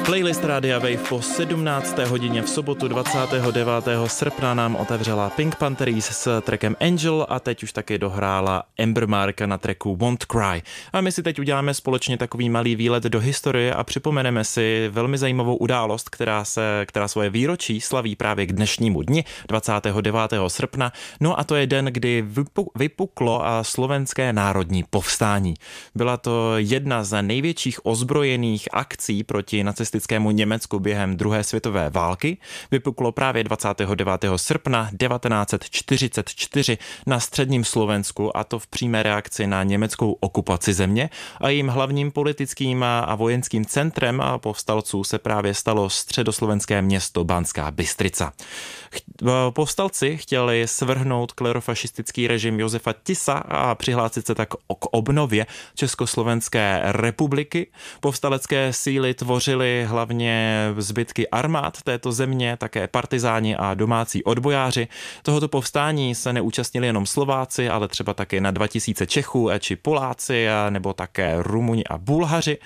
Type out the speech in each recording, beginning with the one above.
Playlist Rádia Wave po 17. hodině v sobotu 29. srpna nám otevřela Pink Panthers s trackem Angel a teď už taky dohrála Amber Mark na tracku Won't Cry. A my si teď uděláme společně takový malý výlet do historie a připomeneme si velmi zajímavou událost, která svoje výročí slaví právě k dnešnímu dni 29. srpna. No a to je den, kdy vypuklo slovenské národní povstání. Byla to jedna z největších ozbrojených akcí proti nacistickému Německu během druhé světové války. Vypuklo právě 29. srpna 1944 na středním Slovensku, a to v přímé reakci na německou okupaci země, a jejím hlavním politickým a vojenským centrem a povstalců se právě stalo středoslovenské město Banská Bystrica. Povstalci chtěli svrhnout klerofašistický režim Josefa Tisa a přihlásit se tak k obnově Československé republiky. Povstalecké síly tvořily hlavně zbytky armád této země, také partizáni a domácí odbojáři. Tohoto povstání se neúčastnili jenom Slováci, ale třeba také na 2000 Čechů či Poláci, nebo také Rumuni a Bulhaři.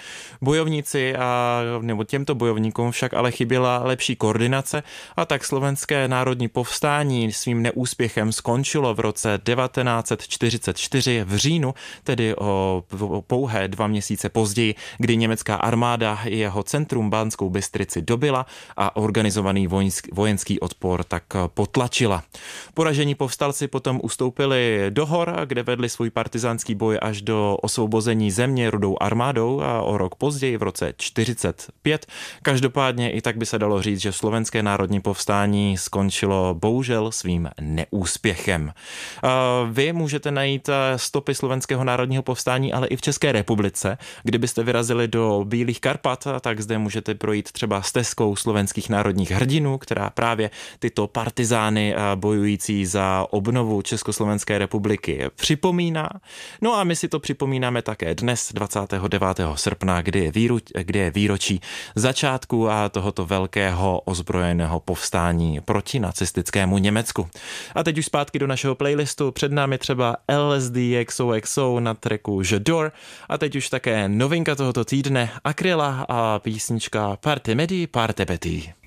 Těmto bojovníkům však ale chyběla lepší koordinace, a tak slovenské národní povstání svým neúspěchem skončilo v roce 1944 v říjnu, tedy o pouhé 2 měsíce později, kdy německá armáda jeho centrum Banskou Bystrici dobila a organizovaný vojenský odpor tak potlačila. Poražení povstalci potom ustoupili do hor, kde vedli svůj partizánský boj až do osvobození země Rudou armádou a o rok později v roce 1945. Každopádně i tak by se dalo říct, že slovenské národní povstání skončilo bohužel svým neúspěchem. Vy můžete najít stopy slovenského národního povstání ale i v České republice. Kdybyste vyrazili do Bílých Karpat, tak zde můžete projít třeba stezkou slovenských národních hrdinů, která právě tyto partizány bojující za obnovu Československé republiky připomíná. No a my si to připomínáme také dnes, 29. srpna, kdy je výročí začátku tohoto velkého ozbrojeného povstání proti nacistickému Německu. A teď už zpátky do našeho playlistu. Před námi třeba LSD XOXO na tracku J'adore a teď už také novinka tohoto týdne Akryla a písnička Parte Medi, Parte Petit.